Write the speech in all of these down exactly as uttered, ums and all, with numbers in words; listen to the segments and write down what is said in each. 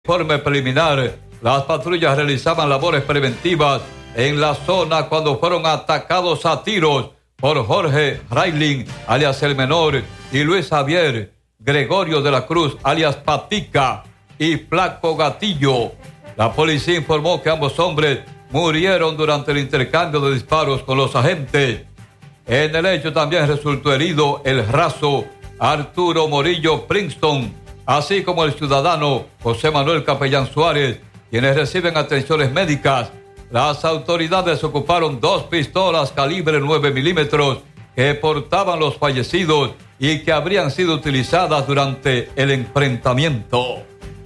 Informe preliminar, las patrullas realizaban labores preventivas en la zona cuando fueron atacados a tiros por Jorge Railin, alias El Menor, y Luis Javier Gregorio de la Cruz, alias Patica, y Flaco Gatillo. La policía informó que ambos hombres murieron durante el intercambio de disparos con los agentes. En el hecho también resultó herido el raso Arturo Morillo Princeton, así como el ciudadano José Manuel Capellán Suárez, quienes reciben atenciones médicas. Las autoridades ocuparon dos pistolas calibre nueve milímetros que portaban los fallecidos y que habrían sido utilizadas durante el enfrentamiento.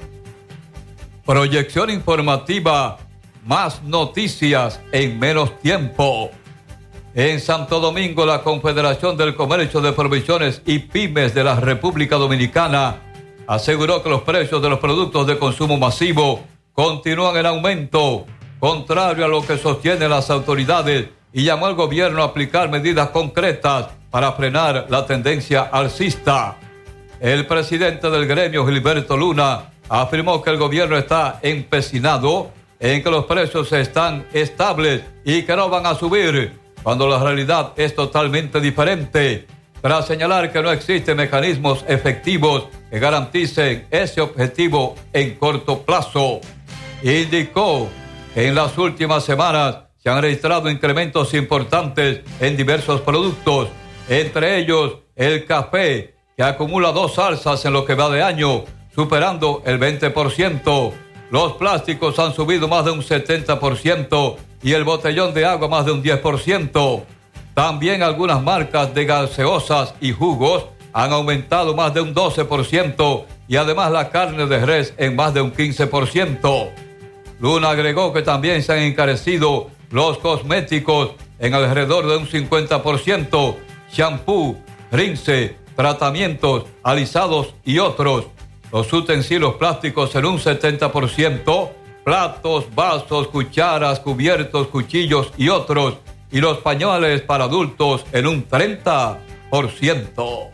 Proyección informativa, más noticias en menos tiempo. En Santo Domingo, la Confederación del Comercio de Provisiones y Pymes de la República Dominicana aseguró que los precios de los productos de consumo masivo continúan en aumento, contrario a lo que sostienen las autoridades, y llamó al gobierno a aplicar medidas concretas para frenar la tendencia alcista. El presidente del gremio, Gilberto Luna, afirmó que el gobierno está empecinado en que los precios están estables y que no van a subir, cuando la realidad es totalmente diferente, tras señalar que no existen mecanismos efectivos que garanticen ese objetivo en corto plazo. Indicó que en las últimas semanas se han registrado incrementos importantes en diversos productos, entre ellos el café, que acumula dos alzas en lo que va de año, superando el veinte por ciento. Los plásticos han subido más de un setenta por ciento y el botellón de agua más de un diez por ciento. También algunas marcas de gaseosas y jugos han aumentado más de un doce por ciento y además la carne de res en más de un quince por ciento. Luna agregó que también se han encarecido los cosméticos en alrededor de un cincuenta por ciento, shampoo, rinse, tratamientos, alisados y otros. Los utensilios plásticos en un setenta por ciento, platos, vasos, cucharas, cubiertos, cuchillos y otros, y los pañales para adultos en un treinta por ciento.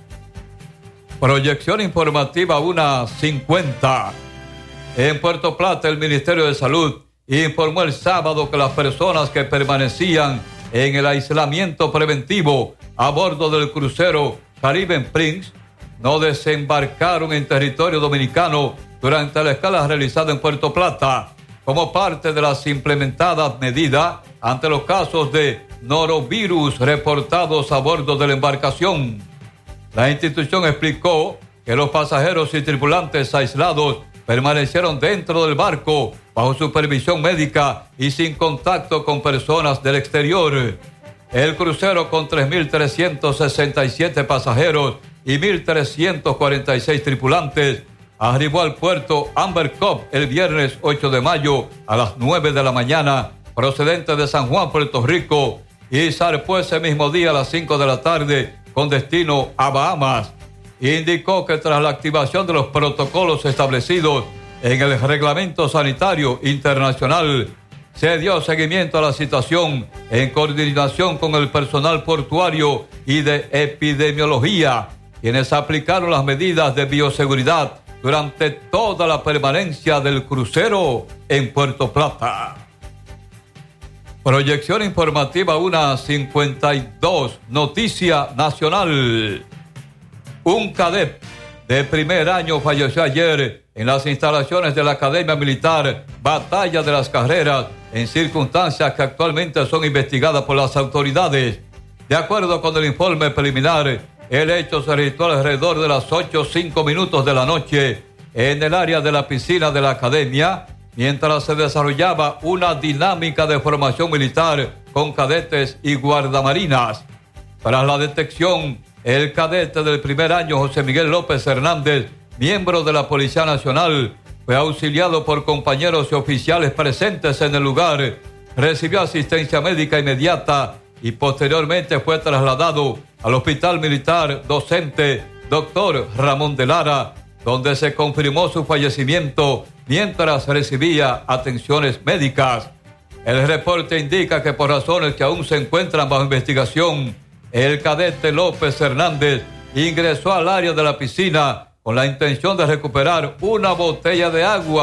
Proyección informativa una cincuenta. En Puerto Plata, el Ministerio de Salud informó el sábado que las personas que permanecían en el aislamiento preventivo a bordo del crucero Caribbean Prince no desembarcaron en territorio dominicano durante la escala realizada en Puerto Plata, como parte de las implementadas medidas ante los casos de norovirus reportados a bordo de la embarcación. La institución explicó que los pasajeros y tripulantes aislados permanecieron dentro del barco bajo supervisión médica y sin contacto con personas del exterior. El crucero, con tres mil trescientos sesenta y siete pasajeros y mil trescientos cuarenta y seis tripulantes, arribó al puerto Amber Cove el viernes ocho de mayo a las nueve de la mañana, procedente de San Juan, Puerto Rico, y zarpó ese mismo día a las cinco de la tarde con destino a Bahamas. Indicó que tras la activación de los protocolos establecidos en el Reglamento Sanitario Internacional, se dio seguimiento a la situación en coordinación con el personal portuario y de epidemiología, quienes aplicaron las medidas de bioseguridad durante toda la permanencia del crucero en Puerto Plata. Proyección informativa una cincuenta y dos, noticia nacional. Un cadet de primer año falleció ayer en las instalaciones de la Academia Militar Batalla de las Carreras, en circunstancias que actualmente son investigadas por las autoridades. De acuerdo con el informe preliminar, el hecho se registró alrededor de las ocho cinco minutos de la noche en el área de la piscina de la Academia, mientras se desarrollaba una dinámica de formación militar con cadetes y guardamarinas. Tras la detección, el cadete del primer año, José Miguel López Hernández, miembro de la Policía Nacional, fue auxiliado por compañeros y oficiales presentes en el lugar, recibió asistencia médica inmediata y posteriormente fue trasladado al Hospital Militar Docente Doctor Ramón de Lara, donde se confirmó su fallecimiento mientras recibía atenciones médicas. El reporte indica que por razones que aún se encuentran bajo investigación, el cadete López Hernández ingresó al área de la piscina con la intención de recuperar una botella de agua